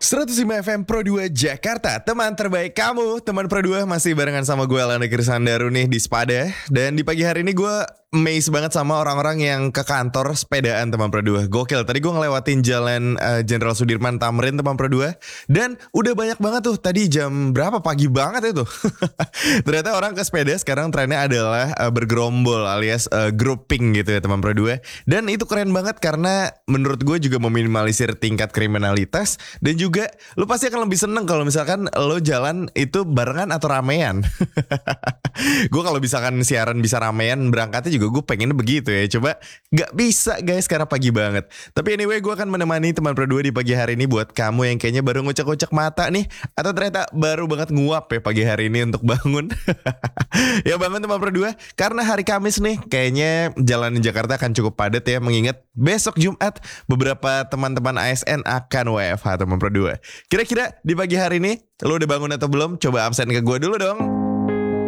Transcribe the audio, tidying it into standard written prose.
105 FM Pro 2 Jakarta, teman terbaik kamu. Teman Pro 2 masih barengan sama gue, Lana Krisandaru nih di Spada. Dan di pagi hari ini gue amazed banget sama orang-orang yang ke kantor sepedaan, teman Pro 2. Gokil, tadi gue ngelewatin jalan Jenderal Sudirman Tamrin, teman Pro 2. Dan udah banyak banget tuh, tadi jam berapa, pagi banget itu. Ternyata orang ke sepeda sekarang trennya adalah bergerombol alias grouping gitu ya, teman Pro 2. Dan itu keren banget karena menurut gue juga meminimalisir tingkat kriminalitas. Dan juga lu pasti akan lebih seneng kalau misalkan lo jalan itu barengan atau ramean. Gue kalau misalkan siaran bisa ramean berangkatnya juga gue pengennya begitu ya. Coba gak bisa guys karena pagi banget. Tapi anyway, gue akan menemani teman Pro 2 di pagi hari ini buat kamu yang kayaknya baru ngucek-ngucek mata nih, atau ternyata baru banget nguap ya pagi hari ini untuk bangun. Ya bangun teman Pro 2, karena hari Kamis nih kayaknya jalan di Jakarta akan cukup padat ya, mengingat besok Jumat beberapa teman-teman ASN akan WFH teman Pro 2. Kira-kira di pagi hari ini lo udah bangun atau belum? Coba absen ke gue dulu dong.